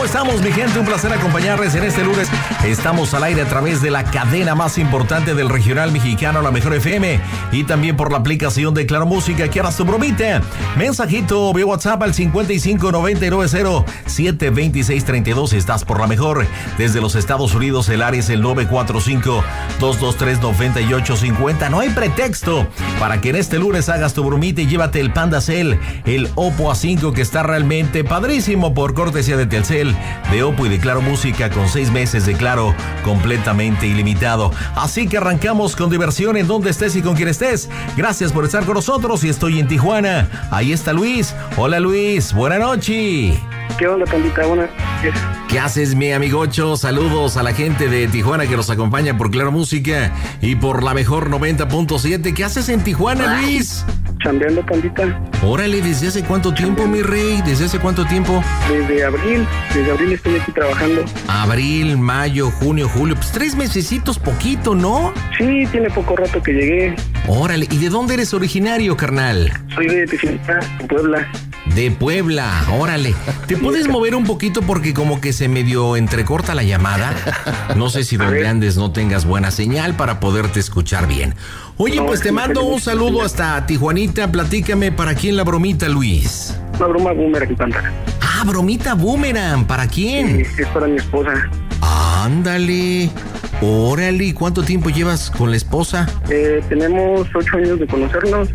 ¿Cómo estamos, mi gente? Un placer acompañarles en este lunes. Estamos al aire a través de la cadena más importante del regional mexicano, la Mejor FM, y también por la aplicación de Claro Música. ¿Quieras tu bromita? Mensajito vía WhatsApp al 5599072632. Si estás por la Mejor. Desde los Estados Unidos, el área es el 945-223-9850. No hay pretexto para que en este lunes hagas tu bromita y llévate el Panda Cell, el Oppo A5, que está realmente padrísimo, por cortesía de Telcel, de Oppo y de Claro Música, con 6 meses de Claro completamente ilimitado. Así que arrancamos con diversión en donde estés y con quien estés. Gracias por estar con nosotros. Y estoy en Tijuana. Ahí está Luis. Hola, Luis, buena noche. ¿Qué onda, Pandita? Buenas noches. ¿Qué haces, mi amigocho? Saludos a la gente de Tijuana que nos acompaña por Claro Música y por la Mejor 90.7. ¿Qué haces en Tijuana, Luis? Chambeando, Pandita. Órale, ¿desde hace cuánto tiempo, mi rey? ¿Desde hace cuánto tiempo? Desde abril estoy aquí trabajando. Abril, mayo, junio, julio, pues 3 mesecitos, poquito, ¿no? Sí, tiene poco rato que llegué. Órale, ¿y de dónde eres originario, carnal? Soy de Tijuana, Puebla. De Puebla, órale. ¿Te puedes mover un poquito porque como que se medio entrecorta la llamada? No sé si donde andes no tengas buena señal para poderte escuchar bien. Oye, pues te mando un saludo hasta Tijuanita. Platícame, ¿para quién la bromita, Luis? Una broma boomerang, Pandita. Ah, bromita boomerang, ¿para quién? Sí, es para mi esposa. Ándale. Órale, ¿cuánto tiempo llevas con la esposa? Tenemos 8 años de conocernos.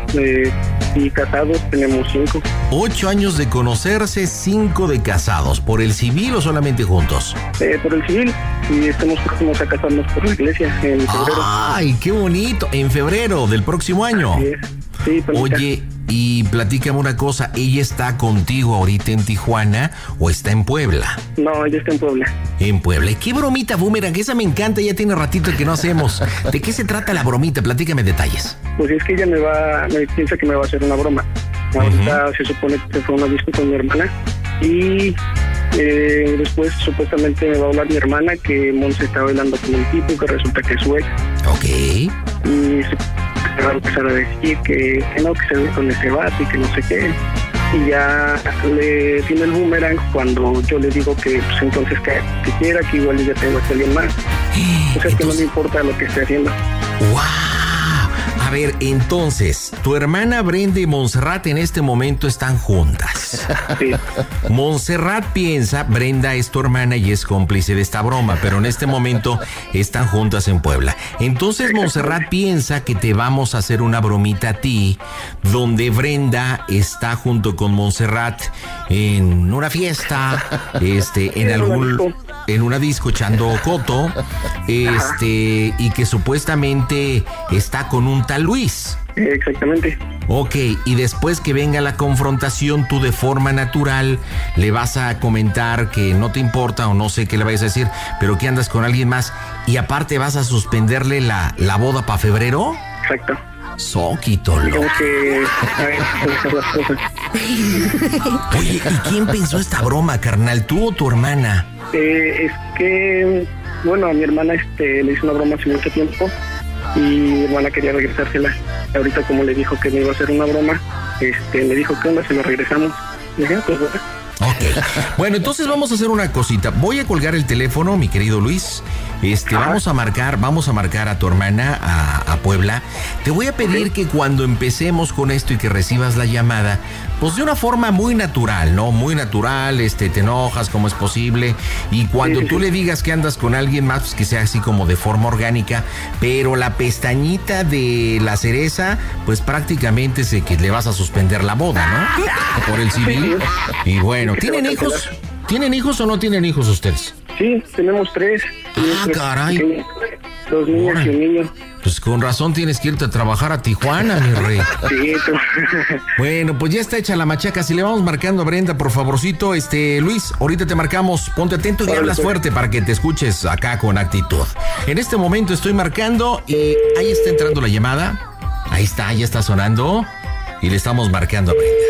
Y casados tenemos 5. 8 años de conocerse, 5 de casados. ¿Por el civil o solamente juntos? Por el civil. Y estamos próximos a casarnos por la iglesia en febrero. ¡Ay, qué bonito! En febrero del próximo año. Así es. Sí, oye, y platícame una cosa. ¿Ella está contigo ahorita en Tijuana o está en Puebla? No, ella está en Puebla. En Puebla. ¿Y qué bromita boomerang? Esa me encanta, ya tiene ratito que no hacemos. ¿De qué se trata la bromita? Platícame detalles. Pues es que ella me piensa que me va a hacer una broma. Ahorita se supone que fue una disco con mi hermana y después supuestamente me va a hablar mi hermana que Monse está bailando con un tipo que resulta que es su ex. Ok. Y se va a empezar a decir que no, que se ve con ese vato y que no sé qué. Y ya le tiene el boomerang cuando yo le digo que pues entonces que quiera, que igual ya tengo a alguien más. O sea, que no le importa lo que esté haciendo. ¡Wow! A ver, entonces, tu hermana Brenda y Montserrat en este momento están juntas. Sí. Montserrat piensa, Brenda es tu hermana y es cómplice de esta broma, pero en este momento están juntas en Puebla. Entonces Montserrat piensa que te vamos a hacer una bromita a ti, donde Brenda está junto con Montserrat en una fiesta, en una disco echando coto, y que supuestamente está con un tal Luis. Exactamente. Ok, y después que venga la confrontación, tú de forma natural le vas a comentar que no te importa o no sé qué le vayas a decir, pero que andas con alguien más y aparte vas a suspenderle la boda para febrero. Exacto. Soquito, digamos que hacer las cosas. Oye, ¿y quién pensó esta broma, carnal? ¿Tú o tu hermana? Es que, bueno, a mi hermana le hice una broma hace mucho tiempo y mi hermana quería regresársela. Ahorita como le dijo que me iba a hacer una broma, le dijo que onda, se lo regresamos. Y dije, pues bueno. Ok, bueno, entonces vamos a hacer una cosita. Voy a colgar el teléfono, mi querido Luis. Vamos a marcar a tu hermana a Puebla. Te voy a pedir que cuando empecemos con esto y que recibas la llamada, pues de una forma muy natural, ¿no? Muy natural, te enojas como es posible. Y cuando tú le digas que andas con alguien más, pues que sea así como de forma orgánica. Pero la pestañita de la cereza, pues prácticamente es que le vas a suspender la boda, ¿no? Por el civil. Y bueno, ¿tienen hijos? ¿Tienen hijos o no tienen hijos ustedes? Sí, tenemos 3. Caray. 2 niñas y un niño. Pues con razón tienes que irte a trabajar a Tijuana, mi rey. Sí, Bueno, pues ya está hecha la machaca. Si le vamos marcando a Brenda, por favorcito, Luis, ahorita te marcamos. Ponte atento y hablas fuerte para que te escuches acá con actitud. En este momento estoy marcando y ahí está entrando la llamada. Ahí está, ya está sonando. Y le estamos marcando a Brenda.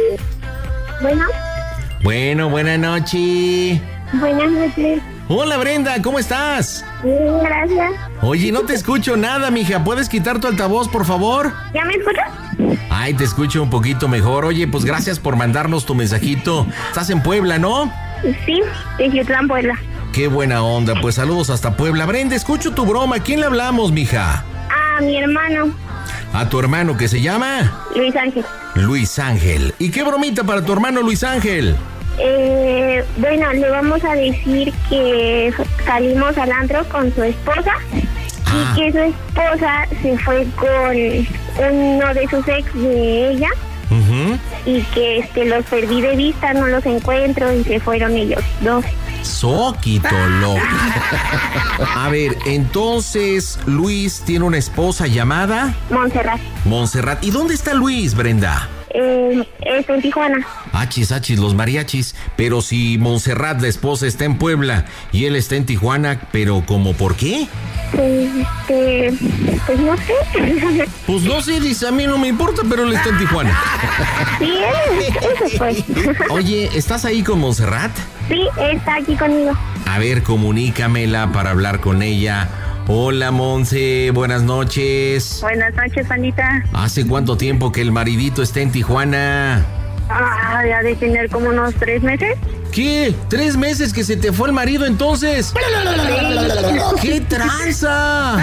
Bueno, buenas noches. Buenas noches. Hola, Brenda, ¿cómo estás? Bien, gracias. Oye, no te escucho nada, mija. ¿Puedes quitar tu altavoz, por favor? ¿Ya me escuchas? Ay, te escucho un poquito mejor. Oye, pues gracias por mandarnos tu mensajito. Estás en Puebla, ¿no? Sí, de Yutlán, Puebla. Qué buena onda, pues saludos hasta Puebla. Brenda, escucho tu broma. ¿A quién le hablamos, mija? A mi hermano, A tu hermano, que se llama Luis Ángel. Luis Ángel. ¿Y qué bromita para tu hermano Luis Ángel? Bueno, le vamos a decir que salimos al antro con su esposa y que su esposa se fue con uno de sus ex de ella. Uh-huh. Y que los perdí de vista, no los encuentro y se fueron ellos dos. Soquito loco. A ver, entonces Luis tiene una esposa llamada Montserrat. ¿Y dónde está Luis, Brenda? Está en Tijuana. Achis, los mariachis. Pero si Montserrat, la esposa, está en Puebla y él está en Tijuana, ¿pero como por qué? Pues no sé. Pues no sé, dice, a mí no me importa, pero él está en Tijuana. Sí, eso pues. Oye, ¿estás ahí con Montserrat? Sí, está aquí conmigo. A ver, comunícamela para hablar con ella. Hola, Monse, buenas noches. Buenas noches, Pandita. ¿Hace cuánto tiempo que el maridito está en Tijuana? Ya de tener como unos 3 meses. ¿Qué? ¿3 meses que se te fue el marido entonces? ¡Qué tranza!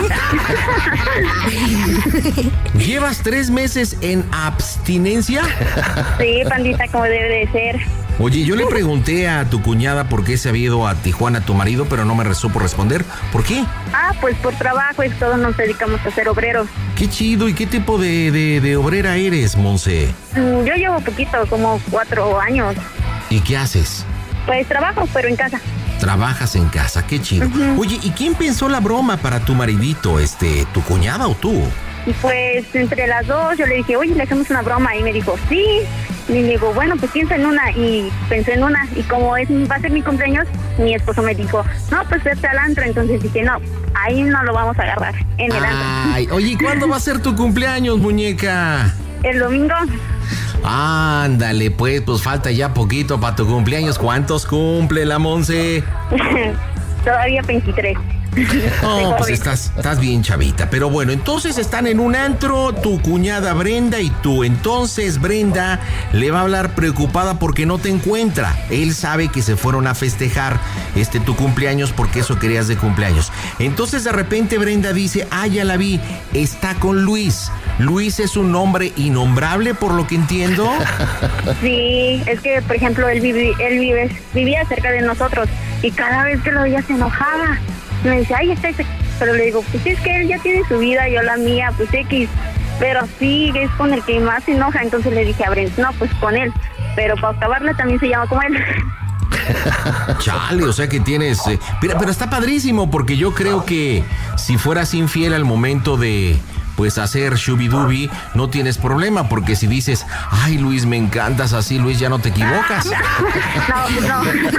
¿Llevas 3 meses en abstinencia? Sí, Pandita, como debe de ser. Oye, yo le pregunté a tu cuñada por qué se había ido a Tijuana tu marido, pero no me supo responder. ¿Por qué? Pues por trabajo, es todos nos dedicamos a ser obreros. Qué chido. ¿Y qué tipo de obrera eres, Monse? Yo llevo poquito, como 4 años. ¿Y qué haces? Pues trabajo, pero en casa. Trabajas en casa, qué chido. Uh-huh. Oye, ¿y quién pensó la broma para tu maridito? ¿Tu cuñada o tú? Y pues entre las dos yo le dije, oye, le hacemos una broma. Y me dijo, sí. Y le digo, bueno, pues piensa en una. Y pensé en una. Y como va a ser mi cumpleaños, mi esposo me dijo, no, pues vete al antro. Entonces dije, no, ahí no lo vamos a agarrar, en el antro. Ay, oye, ¿cuándo va a ser tu cumpleaños, muñeca? El domingo. Ándale, pues falta ya poquito para tu cumpleaños. ¿Cuántos cumple la Monse? Todavía 23. Oh, pues estás bien chavita. Pero bueno, entonces están en un antro, tu cuñada Brenda y tú. Entonces Brenda le va a hablar preocupada porque no te encuentra. Él sabe que se fueron a festejar tu cumpleaños porque eso querías de cumpleaños. Entonces de repente Brenda dice, ya la vi, está con Luis. Luis es un nombre innombrable, por lo que entiendo. Sí, es que por ejemplo él vivía cerca de nosotros y cada vez que lo veía se enojaba. Me dice, está ese. Pero le digo, pues es que él ya tiene su vida, yo la mía, pues X. Pero sí, es con el que más se enoja. Entonces le dije a Brent, no, pues con él. Pero para acabarla también se llama como él. Chale, o sea que tienes... Pero está padrísimo porque yo creo que si fueras infiel al momento de... pues hacer shubidubi, no tienes problema, porque si dices, ay Luis, me encantas así, Luis, ya no te equivocas. No.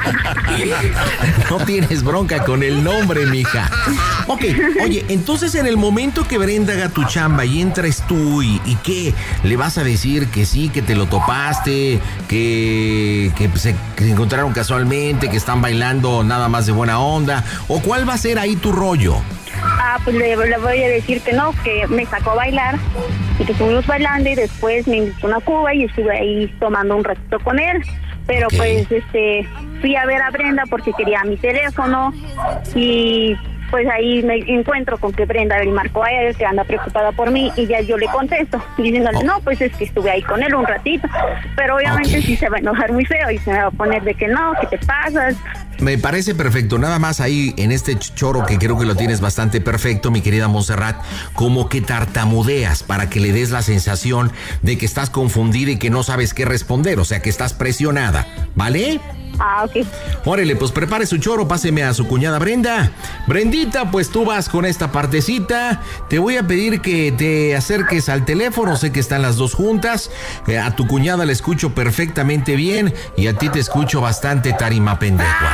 No tienes bronca con el nombre, mija. Ok, oye, entonces en el momento que Brenda haga tu chamba y entres tú, ¿y qué? ¿Le vas a decir que sí, que te lo topaste, que se encontraron casualmente, que están bailando nada más de buena onda? ¿O cuál va a ser ahí tu rollo? Pues le voy a decir que no, que me sacó a bailar y que estuvimos bailando y después me invitó a una cuba y estuve ahí tomando un ratito con él. Pero okay. Pues fui a ver a Brenda porque quería mi teléfono y pues ahí me encuentro con que Brenda le marcó a él que anda preocupada por mí y ya yo le contesto diciéndole, no, pues es que estuve ahí con él un ratito, pero obviamente sí se va a enojar muy feo y se me va a poner de que no, que te pasas. Me parece perfecto, nada más ahí en este choro que creo que lo tienes bastante perfecto, mi querida Montserrat, como que tartamudeas para que le des la sensación de que estás confundida y que no sabes qué responder, o sea que estás presionada, ¿vale? Ok. Órale, pues prepare su choro, páseme a su cuñada Brenda. Brendita, pues tú vas con esta partecita. Te voy a pedir que te acerques al teléfono, sé que están las dos juntas. A tu cuñada la escucho perfectamente bien y a ti te escucho bastante tarima pendeja.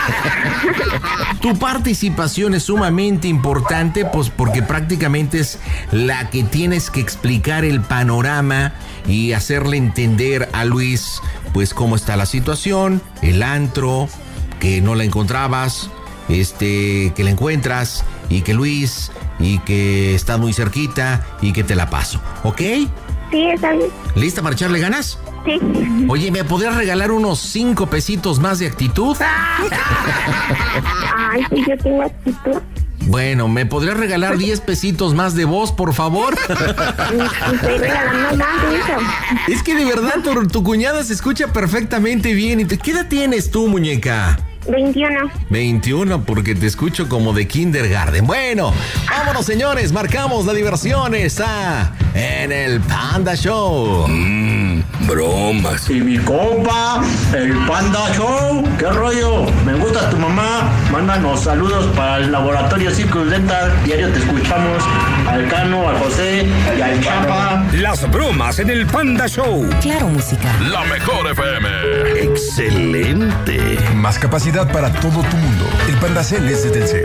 Tu participación es sumamente importante, pues porque prácticamente es la que tienes que explicar el panorama y hacerle entender a Luis pues cómo está la situación, el antro, que no la encontrabas, que la encuentras y que Luis, y que estás muy cerquita y que te la paso, ¿ok? Sí, está bien. ¿Lista para echarle ganas? Sí. Oye, ¿me podrías regalar unos 5 pesitos más de actitud? Ay, sí, yo tengo actitud. Bueno, ¿me podrías regalar 10 pesitos más de voz, por favor? Estoy regalando más de eso. Es que de verdad tu cuñada se escucha perfectamente bien. ¿Qué edad tienes tú, muñeca? 21. 21, porque te escucho como de kindergarten. Bueno, vámonos, señores, marcamos la diversión. Está en el Panda Show. Bromas. Y mi compa, el Panda Show. ¿Qué rollo? Me gusta tu mamá. Mándanos saludos para el laboratorio Circus Dental. Diario te escuchamos. Al Cano, al José y al Chapa. Las bromas en el Panda Show. Claro, música. La mejor FM. Excelente. Más capacidad para todo tu mundo. El Pandacel es de Telcel.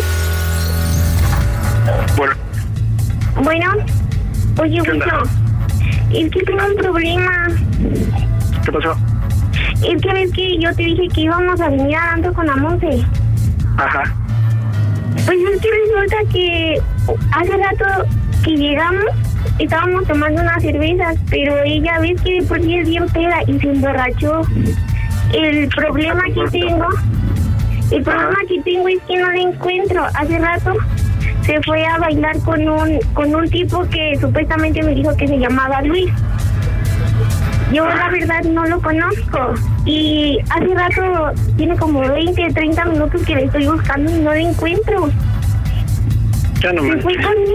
Bueno, oye, Wicho, es que tengo un problema. ¿Qué pasó? Es que ves que yo te dije que íbamos a venir a Antro con la Monse. Ajá. Pues es que resulta que hace rato que llegamos, estábamos tomando unas cervezas, pero ella ves que de por sí es bien peda y se emborrachó. El problema que tengo es que no la encuentro. Hace rato se fue a bailar con un tipo que supuestamente me dijo que se llamaba Luis. Yo la verdad no lo conozco. Y hace rato, tiene como 20, 30 minutos que le estoy buscando y no la encuentro. Ya no Se me fue conmigo.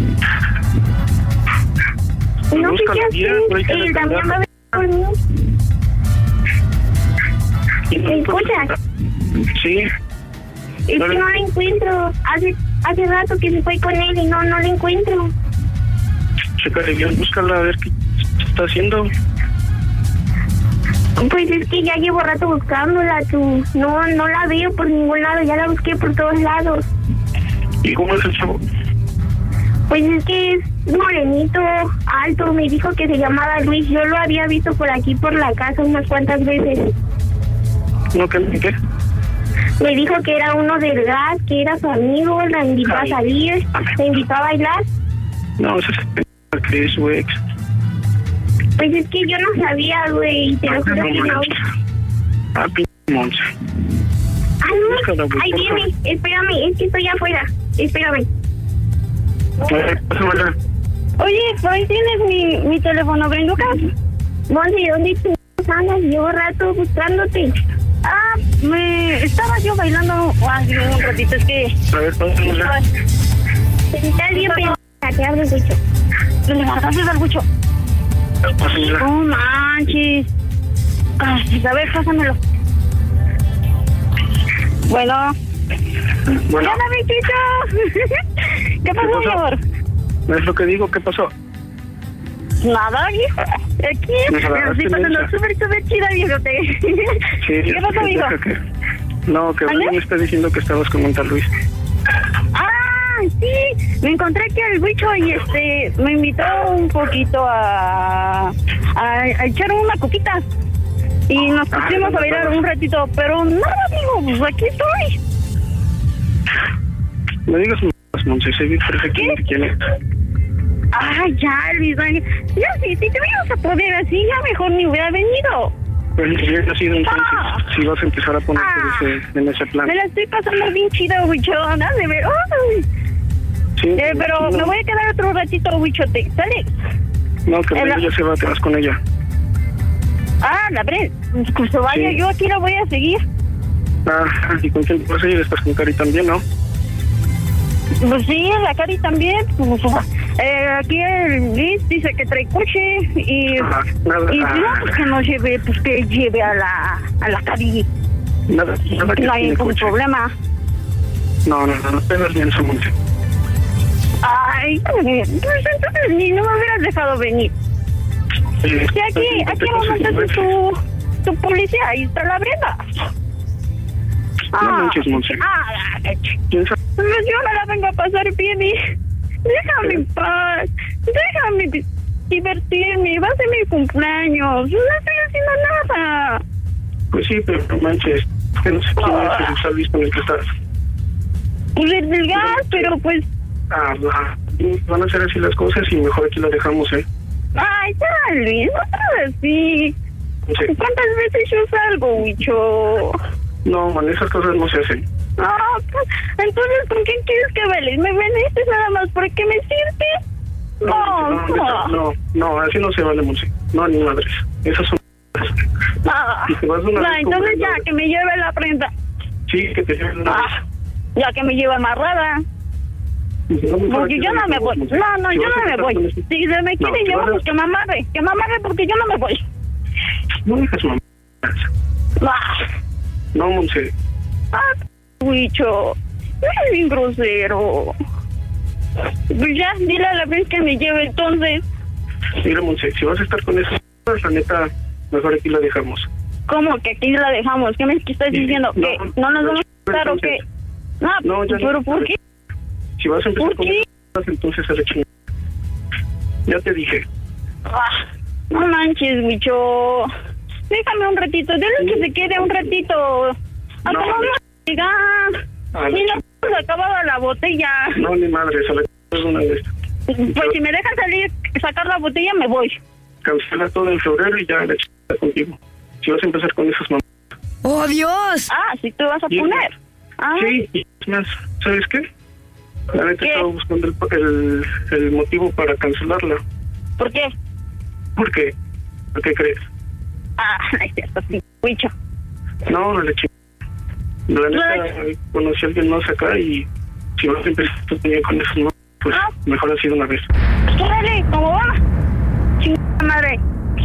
No sé qué hacer. Él también va a venir conmigo. ¿Me escuchas? Sí. Es que no la encuentro. Hace rato que se fue con él y no la encuentro. Chécale bien, búscala a ver qué está haciendo. Pues es que ya llevo rato buscándola, tú. No la veo por ningún lado, ya la busqué por todos lados. ¿Y cómo es el chavo? Pues es que es morenito, alto, me dijo que se llamaba Luis. Yo lo había visto por aquí, por la casa, unas cuantas veces. ¿No qué? Me dijo que era uno del gas, que era su amigo, la invitó a salir, la invitó a bailar. No, ese es que es su ex. Pues es que yo no sabía, güey, te lo juro que no. Ah, Monse. Ah, no, ahí viene, espérame, es que estoy afuera, espérame. Oye, ahí tienes mi teléfono, Brenducas. Monse, ¿dónde tú andas? Llevo rato buscándote. Estaba yo bailando hace un ratito, es que... A ver, pásamela. Está bien, te hablo, Gucho. ¿Le marcaste al Gucho? Pásamela. No manches. A ver, pásamelo. Bueno. Bueno. ¡Ya, Bichito! ¿Qué pasó, mi amor? ¿No es lo que digo? ¿Qué pasó? Nada, viejo. Aquí me estoy pasando súper chida, viejote. Sí, ¿Qué pasó, mijo? No, que ¿Vale? me está diciendo que estabas con un tal Luis. Sí, me encontré aquí al Bicho y me invitó un poquito a echar una coquita. Y nos pusimos a bailar un ratito, pero nada, digo, pues aquí estoy. Me digas, Monse, sé perfectamente quién es. Ya, Luis, ya si te hubieras a poder así, ya mejor ni hubiera venido. Pues si hubiera sido entonces, si vas a empezar a ponerte en ese plan. Me la estoy pasando bien chido, Huichona, de ver. Sí, pero no. me voy a quedar otro ratito, Huichote, ¿sale? No, que ya se va, te vas con ella. La Bren, pues se vaya, Sí. yo aquí la voy a seguir. ¿Y con quién vas a ir? Estás con Cari también, ¿no? Pues sí, la Cari también. Pues, aquí el Luis dice que trae coche y Nada, no, pues que no lleve, pues que lleve a la Cari. Nada que No hay tiene ningún coche. problema. No, pegas bien su Monse. Pues entonces ni no me hubieras dejado venir. Sí, Sí, aquí montaste tu policía, ahí está la Brenda. No manches, Monse. ¿Quién sabe? Pues yo no la vengo a pasar bien y déjame en paz, déjame divertirme, va a ser mi cumpleaños, no estoy haciendo nada. Pues sí, pero no manches, que no sé quién es el Luis con el que estás. Pues el del gas, pero pues... Van a ser así las cosas y mejor aquí lo dejamos, ¿eh? Ay, ya, Luis, no seas así. Sí. ¿Cuántas veces yo salgo, Huicho? No, man, esas cosas no se hacen. No, pues, entonces, ¿con quién quieres que bailes? ¿Me veniste nada más porque me sirve? No, así no se vale, Monse. No, ni madres. Esas son... Ah, Y te vas de una vez entonces con- ya, que me lleve la prenda. Sí, que te lleven una Ah, ya que me lleve amarrada. vez. Y si no, mejor Porque aquí yo no me voy. Monse. No, Si yo vas a no me empezar voy. con eso- Si se me quiere si llevar, vas a- pues que me amarre porque yo no me voy. No dejas mamá. Ah, No, Monse. Huicho, no es bien grosero. Pues ya, dile a la vez que me lleve entonces. Mira, Monse, si vas a estar con eso, la neta, mejor aquí la dejamos. ¿Cómo que aquí la dejamos? ¿Qué me estás diciendo? No, ¿Que no nos vamos a estar o qué? No, No, ya pero no. ¿por qué? Si vas a empezar ¿Por con qué? eso, entonces a la chingada. Ya te dije. Ah, no manches, Huicho. Déjame un ratito, dile que se quede un ratito. Hasta No, vamos a llegar. A la Y no hemos acabado la botella. No, ni madres, a la chingada de una vez. Pues si me dejan salir, sacar la botella, me voy. Cancela todo en febrero y ya la chingada contigo. Si vas a empezar con esas mamás. ¡Oh, Dios! Ah, sí te vas a Sí. poner. Ah, Sí, y es más, ¿sabes qué? La neta ¿Qué? estaba buscando el motivo para cancelarla. ¿por qué? ¿Por qué? ¿Por qué crees? Ah, es cierto, sí, Huicho. No, la chingada. La neta, conocí a alguien más acá y si vas a empezar con esas mamás, pues Ah. mejor así de una vez. Órale, ¿cómo va? Chingada madre.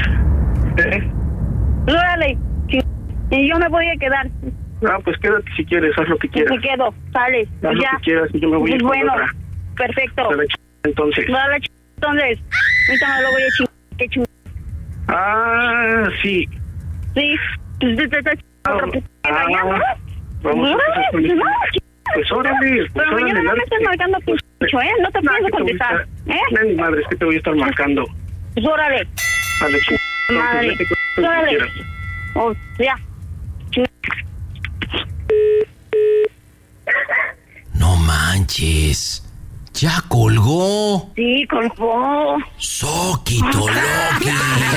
Órale, y yo me voy a quedar. Ah, pues quédate si quieres, haz lo que quieras. Me quedo, sale. Haz lo Ya. que quieras y yo me voy a ir Pues con bueno, otra. perfecto. A la chingada, entonces. Dale, entonces. Ahorita me lo voy a chingar. ¿Qué chingada? Ah, sí. Sí. Pues te está chingando otro que Ah, ya, ¿no? vamos a empezar con No, esto. no, Pues órale, pues pero mañana órale, no me dale. estés marcando pincho, ¿eh? No te No, pienso que te voy a contestar, estar- No, ni madre, es que te voy a estar marcando. Pues órale, A la chingada. madre. Entonces, vete con lo que Órale. quieras. Oh, ya. No manches. Ya colgó. Sí, colgó. Soquito Loki.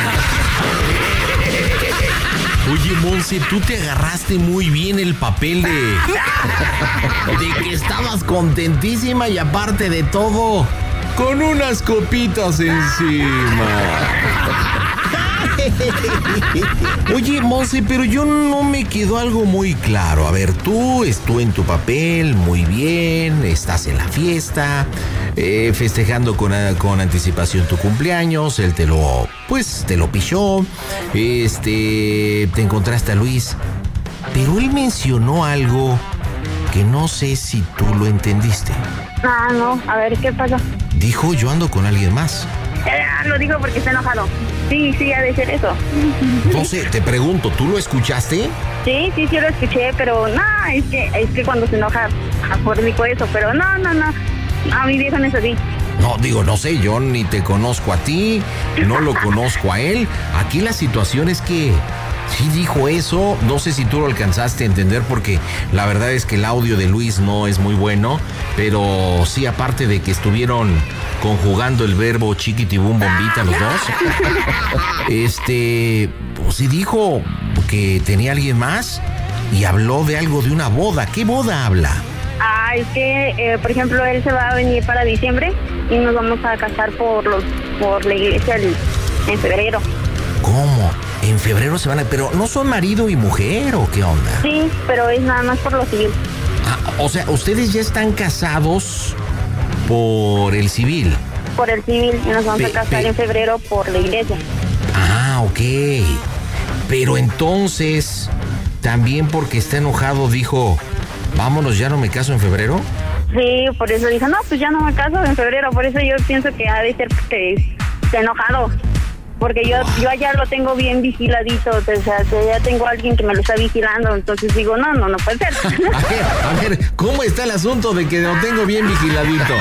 Oye, Monse, tú te agarraste muy bien el papel de que estabas contentísima y aparte de todo, con unas copitas encima. Oye, Monse, pero yo no me quedó algo muy claro. A ver, tú en tu papel, muy bien, estás en la fiesta, festejando con anticipación tu cumpleaños, él te lo pichó, te encontraste a Luis, pero él mencionó algo que no sé si tú lo entendiste. Ah, no, a ver, ¿qué pasó? Dijo, yo ando con alguien más. Lo digo porque está enojado. Sí, ha de ser eso. No sé, te pregunto, ¿tú lo escuchaste? Sí, lo escuché, pero no, es que cuando se enoja, dijo eso, pero no. A mi viejo no es así. No, digo, no sé, yo ni te conozco a ti, no lo conozco a él. Aquí la situación es que sí dijo eso, no sé si tú lo alcanzaste a entender porque la verdad es que el audio de Luis no es muy bueno, pero sí, aparte de que estuvieron conjugando el verbo chiquitibum bombita los dos, pues sí dijo que tenía alguien más y habló de algo de una boda. ¿Qué boda habla? Ah, es que, por ejemplo, él se va a venir para diciembre y nos vamos a casar por la iglesia en febrero. ¿Cómo? En febrero se van a... ¿Pero no son marido y mujer o qué onda? Sí, pero es nada más por lo civil. Ah, o sea, ustedes ya están casados por el civil. Por el civil y nos vamos a casar en febrero por la iglesia. Ah, ok. Pero entonces, también porque está enojado dijo, vámonos, ya no me caso en febrero. Sí, por eso dijo, no, pues ya no me caso en febrero. Por eso yo pienso que ha de ser porque está enojado. Porque yo allá lo tengo bien vigiladito, o sea, que ya tengo a alguien que me lo está vigilando, entonces digo, no puede ser. A ver, ¿cómo está el asunto de que lo tengo bien vigiladito?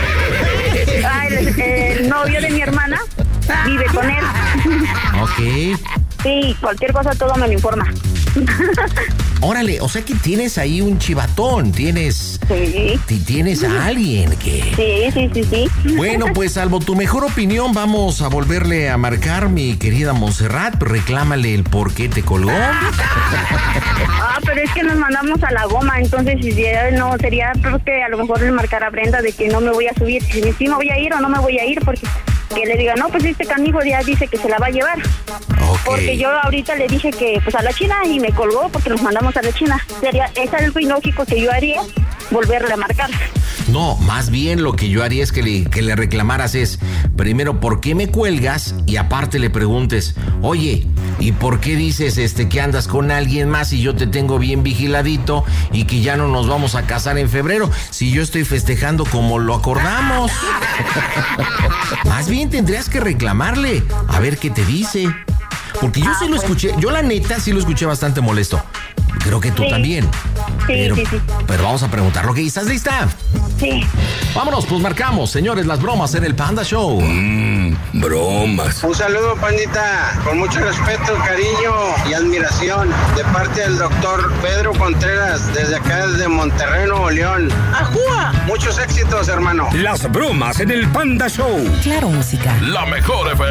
El novio de mi hermana vive con él. Ok. Sí, cualquier cosa todo me lo informa. Órale, o sea que tienes ahí un chivatón, tienes a alguien que... Sí. Bueno, pues salvo tu mejor opinión, vamos a volverle a marcar, mi querida Montserrat, reclámale el por qué te colgó. Pero es que nos mandamos a la goma, entonces si no sería porque a lo mejor le marcar a Brenda de que no me voy a subir, si me voy a ir o no me voy a ir, porque que le diga, no, pues este canijo ya dice que se la va a llevar. Okay. Porque yo ahorita le dije que pues a la China y me colgó porque nos mandamos a la China. Es algo ilógico que yo haría, volverle a marcar. No, más bien lo que yo haría es que le reclamaras es, primero, ¿por qué me cuelgas? Y aparte le preguntes, oye, ¿y por qué dices que andas con alguien más y yo te tengo bien vigiladito y que ya no nos vamos a casar en febrero si yo estoy festejando como lo acordamos? Más bien tendrías que reclamarle, a ver qué te dice. Porque yo sí lo escuché, yo la neta sí lo escuché bastante molesto. Creo que tú también. Sí. Pero vamos a preguntarlo. ¿Ok? ¿Estás lista? Sí. Vámonos, pues marcamos, señores, las bromas en el Panda Show. Bromas. Un saludo, pandita, con mucho respeto, cariño y admiración de parte del doctor Pedro Contreras, desde acá, desde Monterrey, Nuevo León. ¡Ajúa! Muchos éxitos, hermano. Las bromas en el Panda Show. Claro, música. La mejor FM.